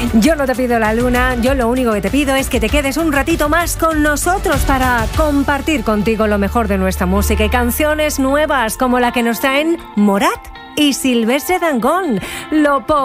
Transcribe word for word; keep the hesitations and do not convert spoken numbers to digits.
Yo no te pido la luna, yo lo único que te pido es que te quedes un ratito más con nosotros para compartir contigo lo mejor de nuestra música y canciones nuevas como la que nos traen Morat y Silvestre Dangond. Lo